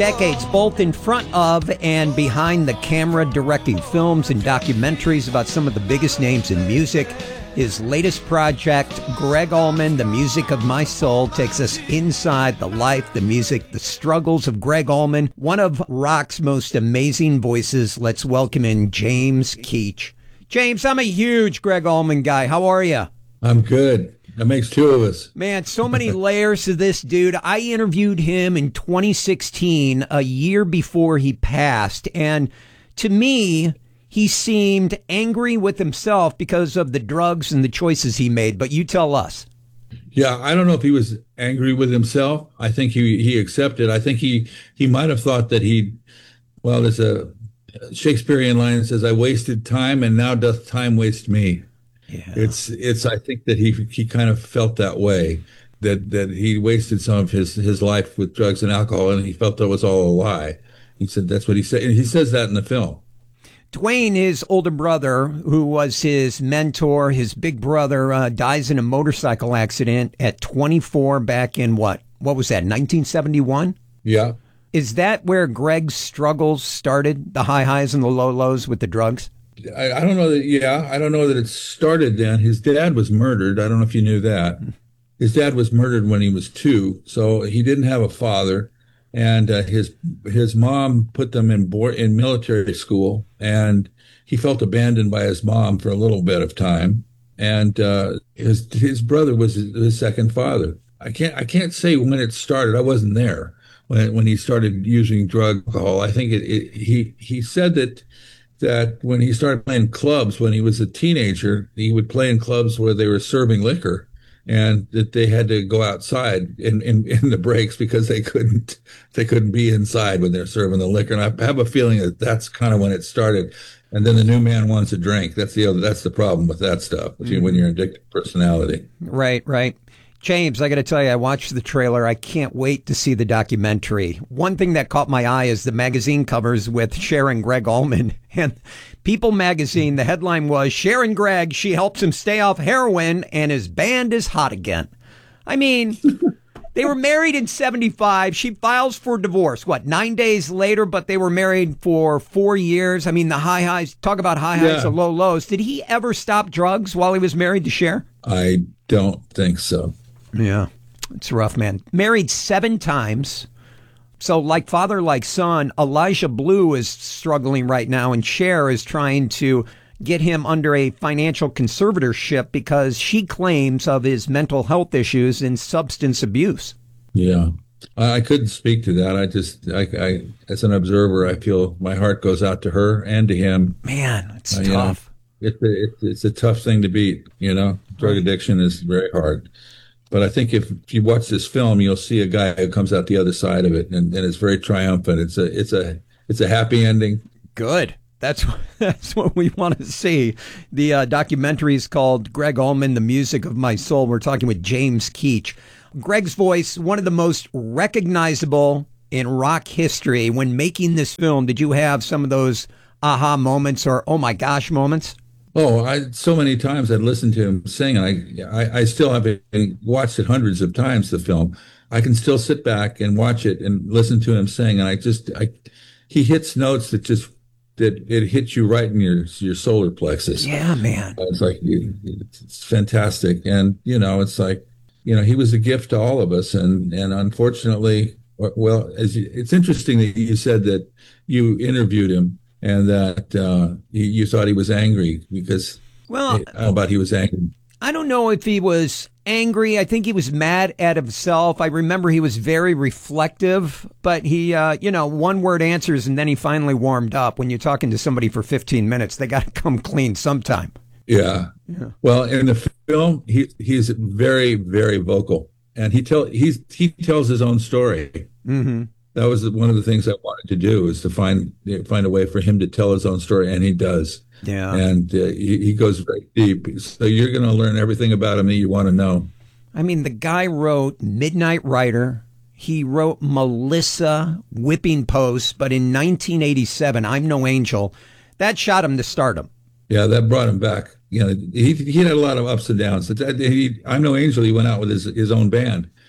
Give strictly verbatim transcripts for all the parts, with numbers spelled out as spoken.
decades, both in front of and behind the camera, directing films and documentaries about some of the biggest names in music. His latest project, Gregg Allman, The Music of My Soul, takes us inside the life, the music, the struggles of Gregg Allman, one of rock's most amazing voices. Let's welcome in James Keach. James, I'm a huge Gregg Allman guy. How are you? I'm good. That makes two of us. Man, so many layers to this dude. I interviewed him in twenty sixteen, a year before he passed. And to me, he seemed angry with himself because of the drugs and the choices he made. But you tell us. Yeah, I don't know if he was angry with himself. I think he, he accepted. I think he, he might have thought that he, well, there's a Shakespearean line that says, I wasted time and now doth time waste me. Yeah. It's, it's, I think that he, he kind of felt that way, that, that he wasted some of his, his life with drugs and alcohol, and he felt that was all a lie. He said, that's what he said. And he says that in the film. Dwayne, his older brother, who was his mentor, his big brother, uh, dies in a motorcycle accident at twenty-four back in what? What was that, nineteen seventy-one? Yeah. Is that where Gregg's struggles started, the high highs and the low lows with the drugs? I, I don't know that, yeah, I don't know that it started then. His dad was murdered. I don't know if you knew that. His dad was murdered when he was two, so he didn't have a father. And uh, his his mom put them in board, in military school, and he felt abandoned by his mom for a little bit of time. And uh, his his brother was his, his second father. I can't I can't say when it started. I wasn't there when when he started using drug alcohol. I think it, it he he said that that when he started playing clubs when he was a teenager, he would play in clubs where they were serving liquor, and that they had to go outside in, in, in the breaks because they couldn't they couldn't be inside when they're serving the liquor. And I have a feeling that that's kind of when it started. And then the new man wants a drink. That's the other. That's the problem with that stuff mm-hmm. when you're an addicted personality. Right, right. James, I got to tell you, I watched the trailer. I can't wait to see the documentary. One thing that caught my eye is the magazine covers with Cher and Gregg Allman. And People magazine, the headline was, Cher and Gregg, she helps him stay off heroin and his band is hot again. I mean, they were married in seventy-five. She files for divorce, what, nine days later, but they were married for four years. I mean, the high highs, talk about high highs yeah. and low lows. Did he ever stop drugs while he was married to Cher? I don't think so. Yeah, it's rough, man. Married seven times. So like father, like son, Elijah Blue is struggling right now, and Cher is trying to get him under a financial conservatorship because she claims of his mental health issues and substance abuse. Yeah, I couldn't speak to that. I just, I, I as an observer, I feel my heart goes out to her and to him. Man, it's uh, tough. You know, it, it, it's a tough thing to beat, you know. Drug addiction is very hard. But I think if, if you watch this film, you'll see a guy who comes out the other side of it, and, and it's very triumphant. It's a it's a it's a happy ending. Good. That's that's what we want to see. The uh, documentary is called Gregg Allman, The Music of My Soul. We're talking with James Keach. Gregg's voice, one of the most recognizable in rock history. When making this film, did you have some of those aha moments or oh my gosh moments? Oh, I so many times I'd listened to him sing, and I, I, I still have watched it hundreds of times, the film. I can still sit back and watch it and listen to him sing, and I just, I, he hits notes that just, that it hits you right in your your solar plexus. Yeah, man. It's like, it's fantastic. And, you know, it's like, you know, he was a gift to all of us, and, and unfortunately, well, as you, it's interesting that you said that you interviewed him, and that uh, you, you thought he was angry because, well, how about he was angry? I don't know if he was angry. I think he was mad at himself. I remember he was very reflective, but he, uh, you know, one word answers and then he finally warmed up. When you're talking to somebody for fifteen minutes, they got to come clean sometime. Yeah. yeah. Well, in the film, he he's very, very vocal, and he tell he's he tells his own story. Mm-hmm. That was one of the things I wanted to do, is to find find a way for him to tell his own story, and he does. Yeah. And uh, he, he goes very deep. So you're going to learn everything about him that you want to know. I mean, the guy wrote Midnight Rider. He wrote Melissa, Whipping Post. But in nineteen eighty-seven, I'm No Angel, that shot him to stardom. Yeah, that brought him back. You know, he he had a lot of ups and downs. He, I'm No Angel, he went out with his, his own band.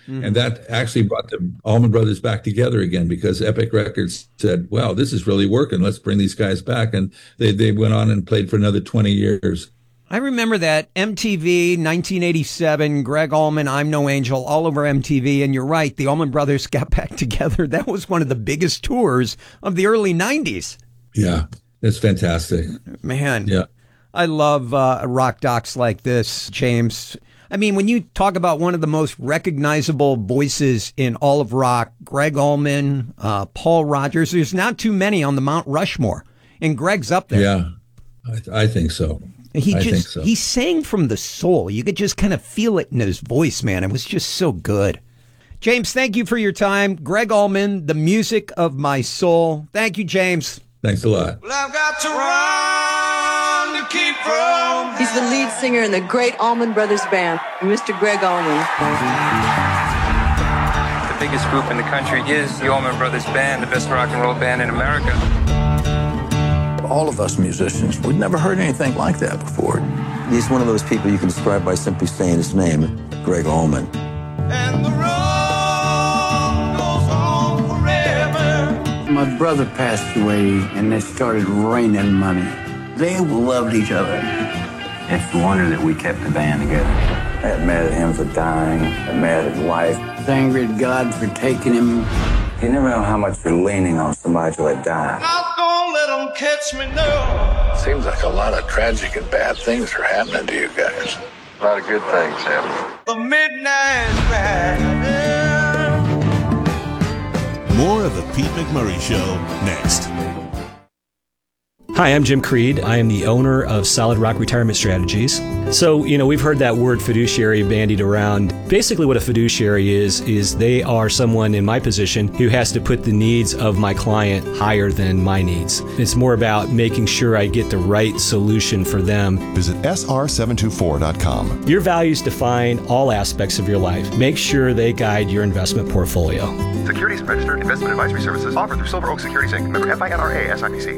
Mm-hmm. And that actually brought the Allman Brothers back together again, because Epic Records said, wow, this is really working. Let's bring these guys back. And they, they went on and played for another twenty years. I remember that. M T V, nineteen eighty-seven, Greg Allman, I'm No Angel, all over M T V. And you're right, the Allman Brothers got back together. That was one of the biggest tours of the early nineties. Yeah, it's fantastic. Man, yeah, I love uh, rock docs like this, James. I mean, when you talk about one of the most recognizable voices in all of rock, Greg Allman, uh, Paul Rodgers, there's not too many on the Mount Rushmore. And Greg's up there. Yeah, I, I think so. He I just think so. He sang from the soul. You could just kind of feel it in his voice, man. It was just so good. James, thank you for your time. Greg Allman, The Music of My Soul. Thank you, James. Thanks a lot. Well, I've got to run to keep from. He's the lead singer in the great Allman Brothers Band, Mister Greg Allman. The biggest group in the country is the Allman Brothers Band, the best rock and roll band in America. All of us musicians, we'd never heard anything like that before. He's one of those people you can describe by simply saying his name, Greg Allman. And the road goes on forever. My brother passed away, and it started raining money. They loved each other. It's a wonder that we kept the band together. I got mad at him for dying. I got mad at his wife. I was angry at God for taking him. You never know how much you're leaning on somebody till they die. Not gonna let them catch me now. Seems like a lot of tragic and bad things are happening to you guys. A lot of good things happening. The midnight ride. More of the Pete McMurray Show next. Hi, I'm Jim Creed. I am the owner of Solid Rock Retirement Strategies. So, you know, we've heard that word fiduciary bandied around. Basically what a fiduciary is, is they are someone in my position who has to put the needs of my client higher than my needs. It's more about making sure I get the right solution for them. Visit S R seven two four dot com. Your values define all aspects of your life. Make sure they guide your investment portfolio. Securities and registered investment advisory services offered through Silver Oak Securities Incorporated. Member F I N R A S I P C.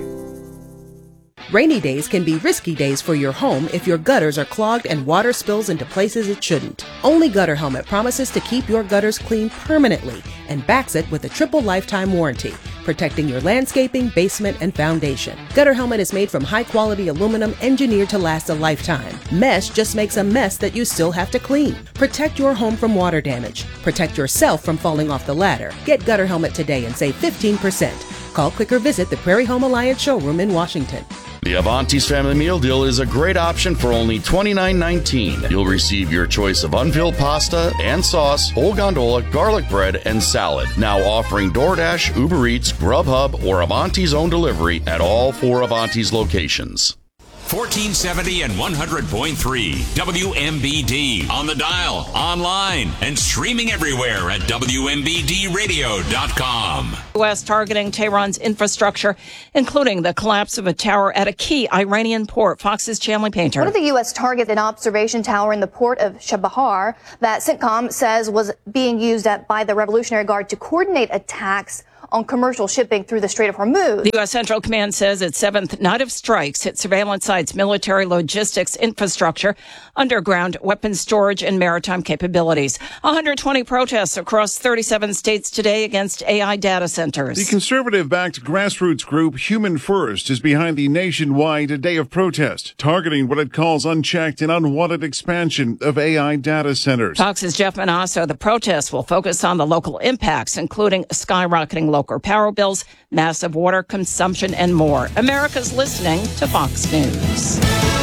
Rainy days can be risky days for your home if your gutters are clogged and water spills into places it shouldn't. Only Gutter Helmet promises to keep your gutters clean permanently and backs it with a triple lifetime warranty, protecting your landscaping, basement, and foundation. Gutter Helmet is made from high-quality aluminum engineered to last a lifetime. Mesh just makes a mess that you still have to clean. Protect your home from water damage. Protect yourself from falling off the ladder. Get Gutter Helmet today and save fifteen percent. Call, click, or visit the Prairie Home Alliance showroom in Washington. The Avanti's Family Meal Deal is a great option for only twenty-nine nineteen. You'll receive your choice of unfilled pasta and sauce, whole gondola, garlic bread, and salad. Now offering DoorDash, Uber Eats, Grubhub, or Avanti's own delivery at all four Avanti's locations. fourteen seventy and one hundred point three W M B D on the dial, online, and streaming everywhere at W M B D radio dot com. U S targeting Tehran's infrastructure, including the collapse of a tower at a key Iranian port. Fox's Chanley Painter. One of the U S targets an observation tower in the port of Chabahar that CENTCOM says was being used at, by the Revolutionary Guard to coordinate attacks on commercial shipping through the Strait of Hormuz. The U S Central Command says its seventh night of strikes hit surveillance sites, military logistics infrastructure, underground weapons storage, and maritime capabilities. one hundred twenty protests across thirty-seven states today against A I data centers. The conservative-backed grassroots group Human First is behind the nationwide day of protest, targeting what it calls unchecked and unwanted expansion of A I data centers. Fox's Jeff Manasso. The protests will focus on the local impacts, including skyrocketing local power bills, massive water consumption, and more. America's listening to Fox News.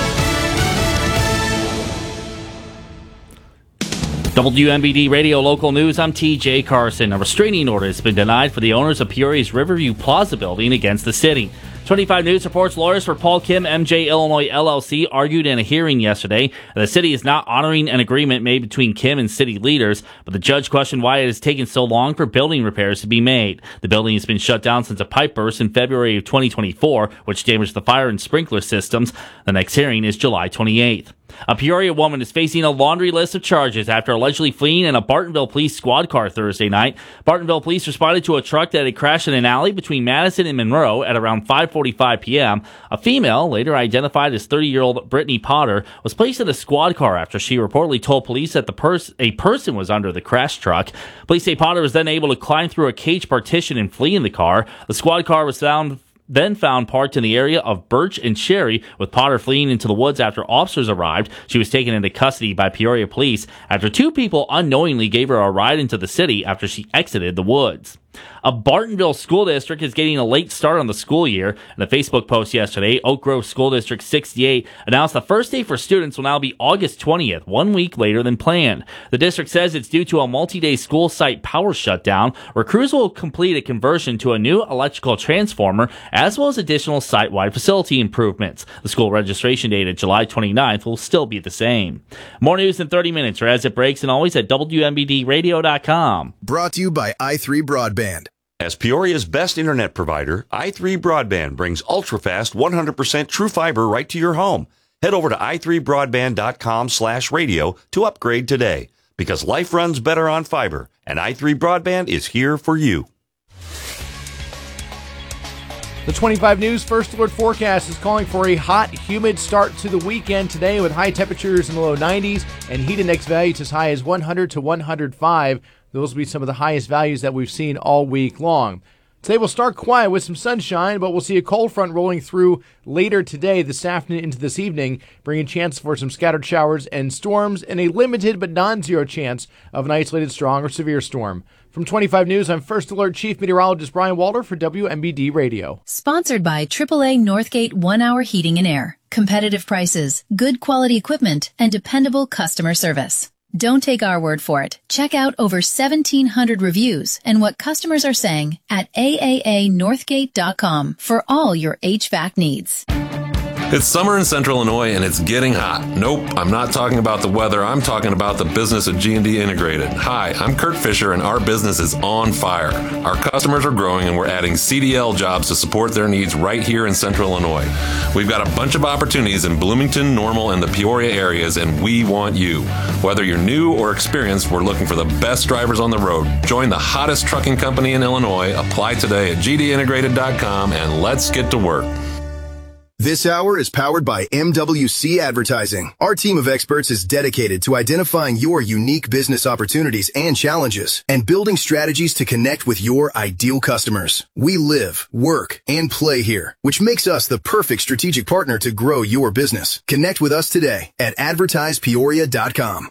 W M B D Radio Local News, I'm T J Carson. A restraining order has been denied for the owners of Peoria's Riverview Plaza building against the city. twenty-five News reports lawyers for Paul Kim M J Illinois L L C argued in a hearing yesterday that the city is not honoring an agreement made between Kim and city leaders, but the judge questioned why it has taken so long for building repairs to be made. The building has been shut down since a pipe burst in February of twenty twenty-four, which damaged the fire and sprinkler systems. The next hearing is July twenty-eighth. A Peoria woman is facing a laundry list of charges after allegedly fleeing in a Bartonville police squad car Thursday night. Bartonville police responded to a truck that had crashed in an alley between Madison and Monroe at around five forty-five p.m. A female, later identified as thirty-year-old Brittany Potter, was placed in a squad car after she reportedly told police that the pers- a person was under the crash truck. Police say Potter was then able to climb through a cage partition and flee in the car. The squad car was found then found parked in the area of Birch and Cherry, with Potter fleeing into the woods after officers arrived. She was taken into custody by Peoria police after two people unknowingly gave her a ride into the city after she exited the woods. A Bartonville school district is getting a late start on the school year. In a Facebook post yesterday, Oak Grove School District sixty-eight announced the first day for students will now be August twentieth, one week later than planned. The district says it's due to a multi-day school site power shutdown, where crews will complete a conversion to a new electrical transformer, as well as additional site-wide facility improvements. The school registration date of July twenty-ninth will still be the same. More news in thirty minutes, or as it breaks, and always at W M B D radio dot com. Brought to you by i three Broadband. As Peoria's best internet provider, i three Broadband brings ultra-fast one hundred percent true fiber right to your home. Head over to i three broadband dot com slash radio to upgrade today, because life runs better on fiber, and i three Broadband is here for you. The twenty-five News First Alert forecast is calling for a hot, humid start to the weekend today, with high temperatures in the low nineties and heat index values as high as one hundred to one hundred five. Those will be some of the highest values that we've seen all week long. Today will start quiet with some sunshine, but we'll see a cold front rolling through later today, this afternoon into this evening, bringing chance for some scattered showers and storms and a limited but non-zero chance of an isolated strong or severe storm. From twenty-five News, I'm First Alert Chief Meteorologist Brian Walter for W M B D Radio. Sponsored by triple A Northgate One Hour Heating and Air. Competitive prices, good quality equipment, and dependable customer service. Don't take our word for it. Check out over seventeen hundred reviews and what customers are saying at A A A northgate dot com for all your H V A C needs. It's summer in Central Illinois and it's getting hot. Nope, I'm not talking about the weather. I'm talking about the business of G and D Integrated. Hi, I'm Kurt Fisher and our business is on fire. Our customers are growing and we're adding C D L jobs to support their needs right here in Central Illinois. We've got a bunch of opportunities in Bloomington, Normal, and the Peoria areas, and we want you. Whether you're new or experienced, we're looking for the best drivers on the road. Join the hottest trucking company in Illinois. Apply today at G D integrated dot com and let's get to work. This hour is powered by M W C Advertising. Our team of experts is dedicated to identifying your unique business opportunities and challenges and building strategies to connect with your ideal customers. We live, work, and play here, which makes us the perfect strategic partner to grow your business. Connect with us today at advertise peoria dot com.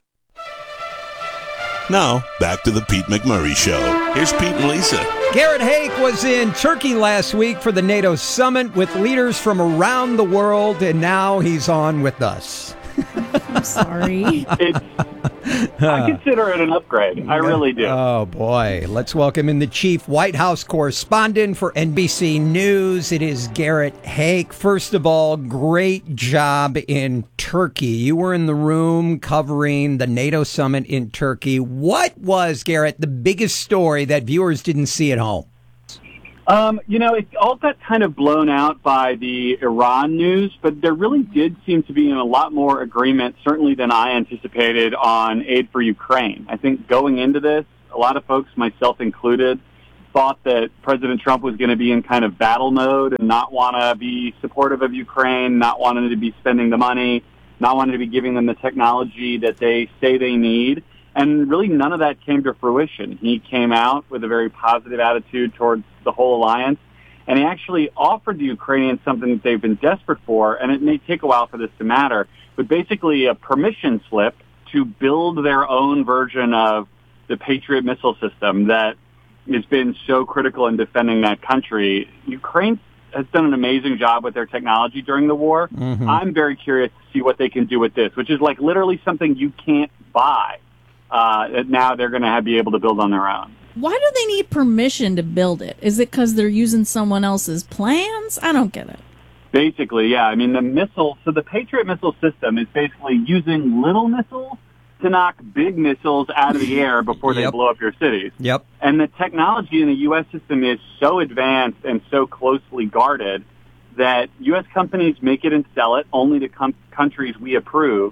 Now, back to the Pete McMurray Show. Here's Pete and Lisa. Garrett Hake was in Turkey last week for the NATO summit with leaders from around the world, and now he's on with us. I'm sorry. It's, I consider it an upgrade. I really do. Oh, boy. Let's welcome in the chief White House correspondent for N B C News. It is Garrett Hake. First of all, great job in Turkey. You were in the room covering the NATO summit in Turkey. What was, Garrett, the biggest story that viewers didn't see at home? Um, you know, it all got kind of blown out by the Iran news, but there really did seem to be a lot more agreement, certainly than I anticipated, on aid for Ukraine. I think going into this, a lot of folks, myself included, thought that President Trump was going to be in kind of battle mode and not want to be supportive of Ukraine, not wanting to be spending the money, not wanting to be giving them the technology that they say they need. And really none of that came to fruition. He came out with a very positive attitude towards the whole alliance, and he actually offered the Ukrainians something that they've been desperate for, and it may take a while for this to matter, but basically a permission slip to build their own version of the Patriot missile system that has been so critical in defending that country. Ukraine has done an amazing job with their technology during the war. Mm-hmm. I'm very curious to see what they can do with this, which is like literally something you can't buy. Uh, that now they're going to be able to build on their own. Why do they need permission to build it? Is it because they're using someone else's plans? I don't get it. Basically, yeah. I mean, the missile, so the Patriot missile system is basically using little missiles to knock big missiles out of the air before yep. they blow up your cities. Yep. And the technology in the U S system is so advanced and so closely guarded that U S companies make it and sell it only to com- countries we approve.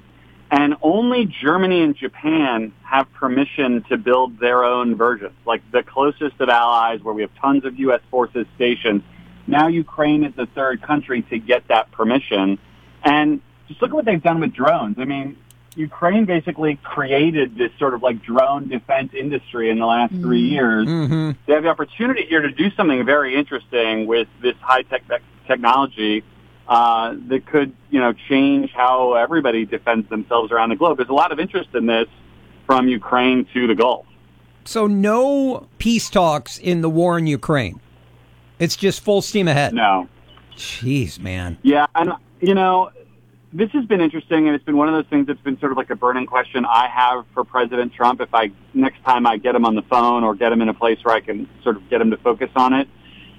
And only Germany and Japan have permission to build their own versions, like the closest of allies where we have tons of U S forces stationed. Now Ukraine is the third country to get that permission. And just look at what they've done with drones. I mean, Ukraine basically created this sort of like drone defense industry in the last mm-hmm. three years. Mm-hmm. They have the opportunity here to do something very interesting with this high-tech technology uh, that could, you know, change how everybody defends themselves around the globe. There's a lot of interest in this from Ukraine to the Gulf. So no peace talks in the war in Ukraine. It's just full steam ahead. No. Jeez, man. Yeah, and, you know, this has been interesting, and it's been one of those things that's been sort of like a burning question I have for President Trump. If I next time I get him on the phone or get him in a place where I can sort of get him to focus on it,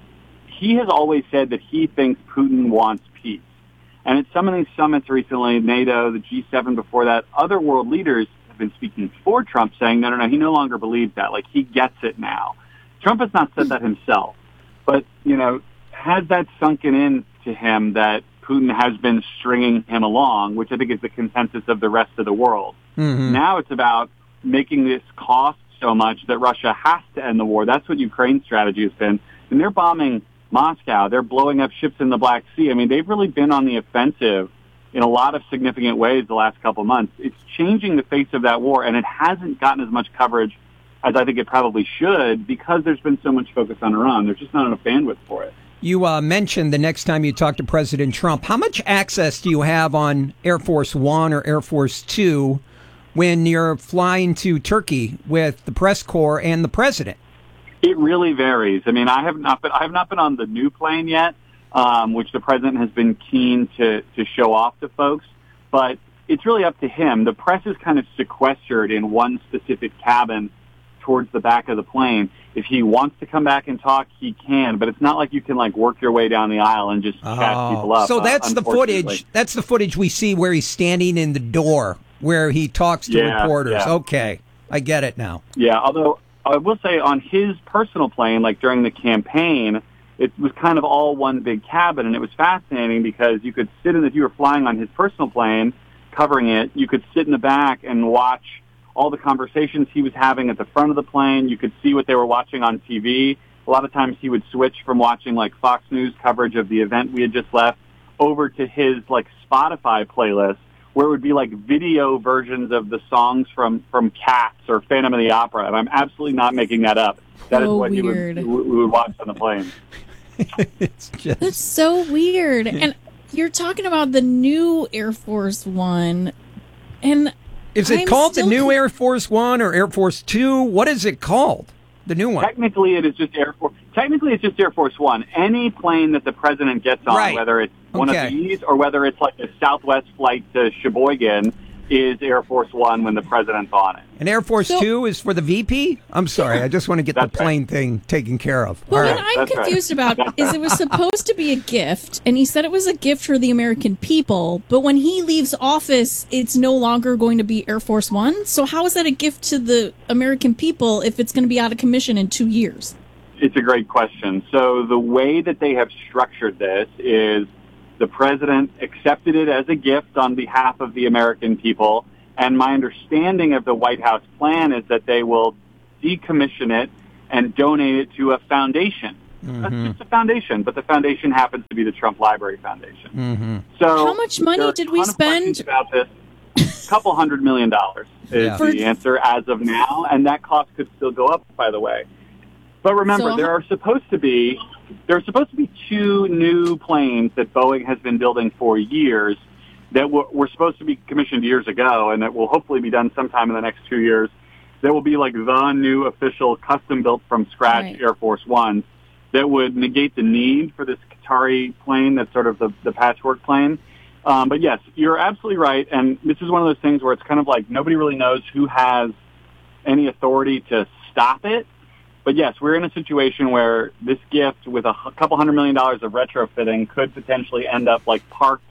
he has always said that he thinks Putin wants peace. And at some of these summits recently, NATO, the G seven before that, other world leaders have been speaking for Trump, saying, no, no, no, he no longer believes that. Like, he gets it now. Trump has not said that himself. But, you know, has that sunken in to him that Putin has been stringing him along, which I think is the consensus of the rest of the world. Mm-hmm. Now it's about making this cost so much that Russia has to end the war. That's what Ukraine's strategy has been. And they're bombing Moscow. They're blowing up ships in the Black Sea. I mean, they've really been on the offensive in a lot of significant ways the last couple of months. It's changing the face of that war, and it hasn't gotten as much coverage as I think it probably should because there's been so much focus on Iran. There's just not enough bandwidth for it. You uh, mentioned the next time you talk to President Trump. How much access do you have on Air Force One or Air Force Two when you're flying to Turkey with the press corps and the president? It really varies. I mean, I have not been I have not been on the new plane yet, um, which the president has been keen to to show off to folks. But it's really up to him. The press is kind of sequestered in one specific cabin towards the back of the plane. If he wants to come back and talk, he can, but it's not like you can like work your way down the aisle and just oh. chat people up. So that's uh, the footage. That's the footage we see where he's standing in the door where he talks to yeah, reporters. Yeah. Okay, I get it now. Yeah, although I will say on his personal plane, like during the campaign, it was kind of all one big cabin, and it was fascinating because you could sit in, if you were flying on his personal plane, covering it, you could sit in the back and watch all the conversations he was having at the front of the plane. You could see what they were watching on T V. A lot of times he would switch from watching like Fox News coverage of the event we had just left over to his like Spotify playlist where it would be like video versions of the songs from, from Cats or Phantom of the Opera. And I'm absolutely not making that up. That so is what weird. he would, we would watch on the plane. It's just... That's so weird. And you're talking about the new Air Force One, and Is it I'm called the still new con- Air Force One or Air Force Two? What is it called? The new one? Technically, it is just Air Force. Technically, it's just Air Force One. Any plane that the president gets on, Right. whether it's one Okay. of these or whether it's like a Southwest flight to Sheboygan, is Air Force One when the president's on it. And Air Force So- Two is for the V P? I'm sorry, I just want to get the That's plane thing taken care of. Well, All what right. I'm That's right. confused about is it was supposed to be a gift, and he said it was a gift for the American people, but when he leaves office, it's no longer going to be Air Force One? So how is that a gift to the American people if it's going to be out of commission in two years? It's a great question. So the way that they have structured this is the president accepted it as a gift on behalf of the American people. And my understanding of the White House plan is that they will decommission it and donate it to a foundation. Mm-hmm. That's just a foundation, but the foundation happens to be the Trump Library Foundation. Mm-hmm. So How much money there are a did we ton of questions spend? about this? A couple hundred million dollars is Yeah. the answer as of now, and that cost could still go up, by the way. But remember, So- there are supposed to be there are supposed to be two new planes that Boeing has been building for years that were, were supposed to be commissioned years ago, and that will hopefully be done sometime in the next two years. That will be like the new official custom-built from scratch Right. Air Force Ones that would negate the need for this Qatari plane that's sort of the, the patchwork plane. Um, but yes, you're absolutely right, and this is one of those things where it's kind of like nobody really knows who has any authority to stop it. But yes, we're in a situation where this gift with a h- couple hundred million dollars of retrofitting could potentially end up like parked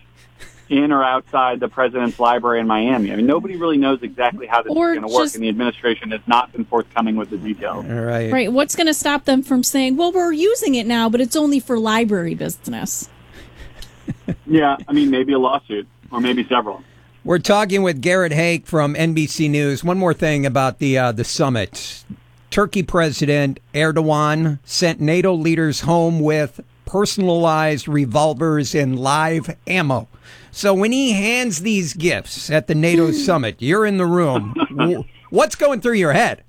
in or outside the president's library in Miami. I mean, nobody really knows exactly how this Or is going to work, just- and the administration has not been forthcoming with the details. All right. Right. What's going to stop them from saying, well, we're using it now, but it's only for library business? Yeah, I mean, maybe a lawsuit or maybe several. We're talking with Garrett Haake from N B C News. One more thing about the uh, the summit. Turkey President Erdogan sent NATO leaders home with personalized revolvers and live ammo. So when he hands these gifts at the NATO summit, you're in the room. What's going through your head?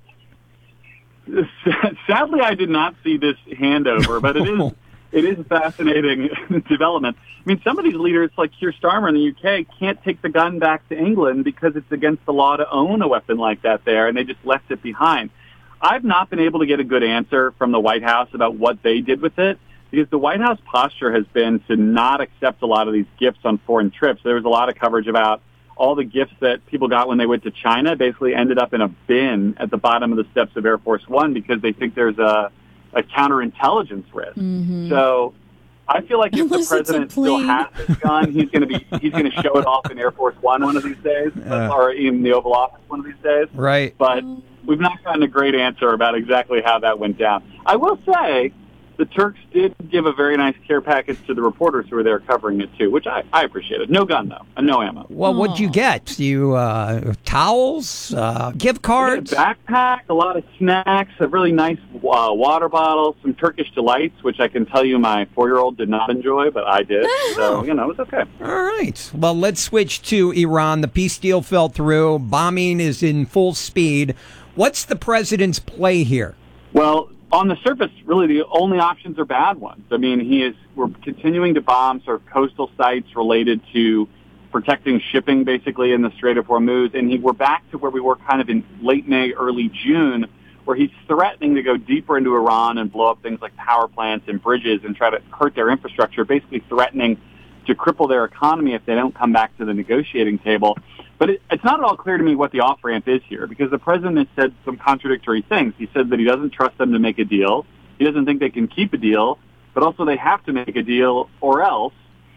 Sadly, I did not see this handover, but it is it is a fascinating development. I mean, some of these leaders, like Keir Starmer in the U K, can't take the gun back to England because it's against the law to own a weapon like that there, and they just left it behind. I've not been able to get a good answer from the White House about what they did with it, because the White House posture has been to not accept a lot of these gifts on foreign trips. There was a lot of coverage about all the gifts that people got when they went to China basically ended up in a bin at the bottom of the steps of Air Force One because they think there's a, a counterintelligence risk. Mm-hmm. So I feel like if Unless the president still has this gun, he's going to be he's going to show it off in Air Force One one of these days, uh, or in the Oval Office one of these days. Right. But we've not gotten a great answer about exactly how that went down. I will say the Turks did give a very nice care package to the reporters who were there covering it, too, which I, I appreciated. No gun, though, and no ammo. Well, what'd you get? You uh, towels, uh, gift cards? A backpack, a lot of snacks, a really nice uh, water bottle, some Turkish delights, which I can tell you my four-year-old did not enjoy, but I did. So, you know, it was okay. All right. Well, let's switch to Iran. The peace deal fell through. Bombing is in full speed. What's the president's play here? Well, on the surface, really the only options are bad ones. I mean, he is we're continuing to bomb sort of coastal sites related to protecting shipping, basically, in the Strait of Hormuz. And he, we're back to where we were kind of in late May, early June, where he's threatening to go deeper into Iran and blow up things like power plants and bridges and try to hurt their infrastructure, basically threatening to cripple their economy if they don't come back to the negotiating table. But it, it's not at all clear to me what the off-ramp is here, because the president has said some contradictory things. He said that he doesn't trust them to make a deal. He doesn't think they can keep a deal, but also they have to make a deal or else.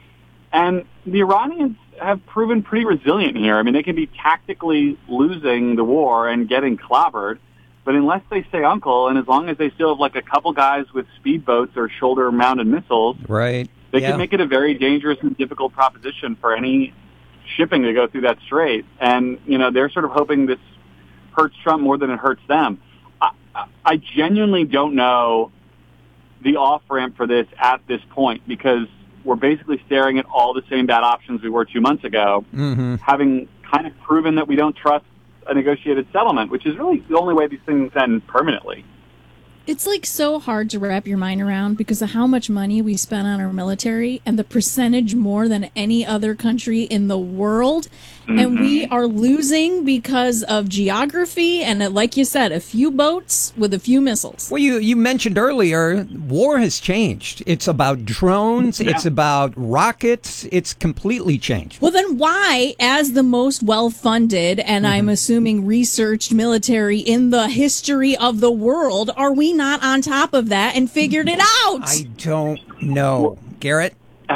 And the Iranians have proven pretty resilient here. I mean, they can be tactically losing the war and getting clobbered, but unless they say uncle, and as long as they still have like a couple guys with speedboats or shoulder-mounted missiles, right, they yeah. can make it a very dangerous and difficult proposition for any shipping to go through that strait. And, you know, they're sort of hoping this hurts Trump more than it hurts them. I, I genuinely don't know the off-ramp for this at this point, because we're basically staring at all the same bad options we were two months ago, mm-hmm. having kind of proven that we don't trust a negotiated settlement, which is really the only way these things end permanently. It's like so hard to wrap your mind around because of how much money we spend on our military and the percentage more than any other country in the world. Mm-hmm. And we are losing because of geography and, like you said, a few boats with a few missiles. Well, you, you mentioned earlier, war has changed. It's about drones. Yeah. It's about rockets. It's completely changed. Well, then why, as the most well-funded and mm-hmm. I'm assuming researched military in the history of the world, are we not on top of that and figured it out? I don't know. Garrett?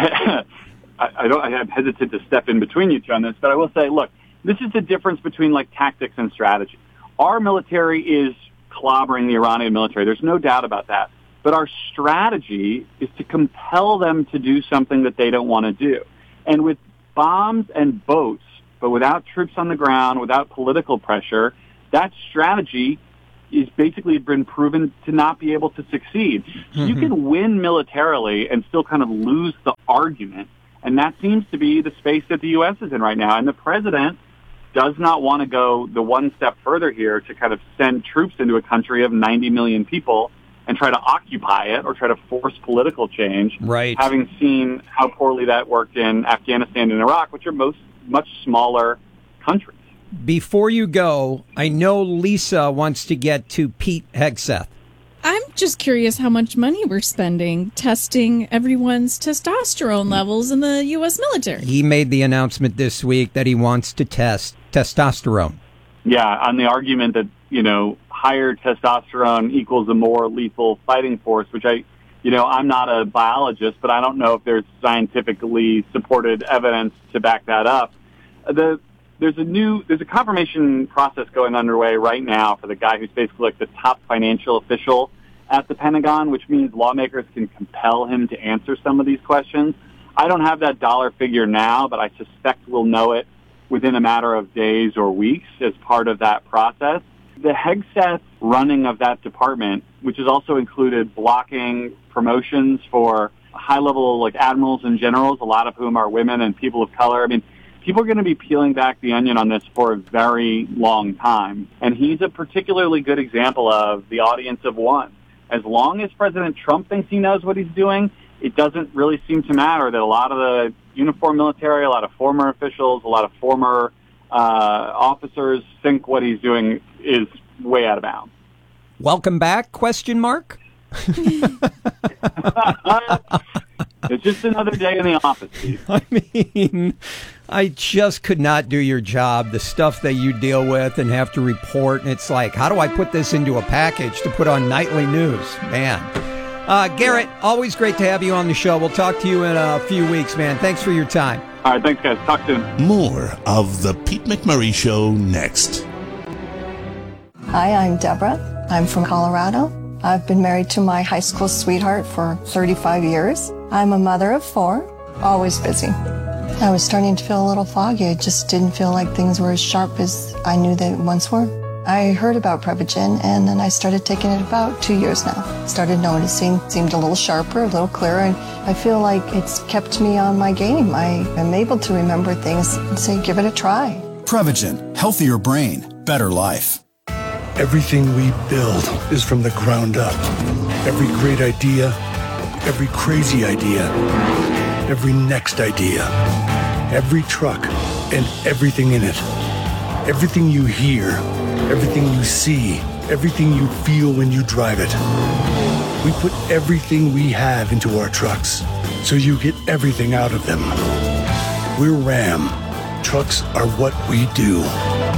I, I don't. I'm hesitant to step in between you two on this, but I will say, look, this is the difference between like tactics and strategy. Our military is clobbering the Iranian military. There's no doubt about that. But our strategy is to compel them to do something that they don't want to do. And with bombs and boats, but without troops on the ground, without political pressure, that strategy is basically been proven to not be able to succeed. Mm-hmm. You can win militarily and still kind of lose the argument. And that seems to be the space that the U S is in right now. And the president does not want to go the one step further here to kind of send troops into a country of ninety million people and try to occupy it or try to force political change. Right. Having seen how poorly that worked in Afghanistan and Iraq, which are most much smaller countries. Before you go, I know Lisa wants to get to Pete Hegseth. I'm just curious how much money we're spending testing everyone's testosterone levels in the U S military. He made the announcement this week that he wants to test testosterone. Yeah, on the argument that, you know, higher testosterone equals a more lethal fighting force, which I, you know, I'm not a biologist, but I don't know if there's scientifically supported evidence to back that up. The There's a new, there's a confirmation process going underway right now for the guy who's basically like the top financial official at the Pentagon, which means lawmakers can compel him to answer some of these questions. I don't have that dollar figure now, but I suspect we'll know it within a matter of days or weeks as part of that process. The Hegseth running of that department, which has also included blocking promotions for high-level like admirals and generals, a lot of whom are women and people of color. I mean, people are going to be peeling back the onion on this for a very long time. And he's a particularly good example of the audience of one. As long as President Trump thinks he knows what he's doing, it doesn't really seem to matter that a lot of the uniformed military, a lot of former officials, a lot of former uh, officers think what he's doing is way out of bounds. Welcome back, question mark? It's just another day in the office, Steve. I mean, I just could not do your job, the stuff that you deal with and have to report. And it's like, how do I put this into a package to put on nightly news? Man. Uh, Garrett, always great to have you on the show. We'll talk to you in a few weeks, man. Thanks for your time. All right, thanks, guys. Talk soon. More of The Pete McMurray Show next. Hi, I'm Deborah. I'm from Colorado. I've been married to my high school sweetheart for thirty-five years. I'm a mother of four, always busy. I was starting to feel a little foggy. I just didn't feel like things were as sharp as I knew they once were. I heard about Prevagen, and then I started taking it about two years now. Started noticing, seemed a little sharper, a little clearer, and I feel like it's kept me on my game. I am able to remember things and say, give it a try. Prevagen, healthier brain, better life. Everything we build is from the ground up. Every great idea, every crazy idea, every next idea, every truck, and everything in it. Everything you hear, everything you see, everything you feel when you drive it. We put everything we have into our trucks, so you get everything out of them. We're Ram. Trucks are what we do.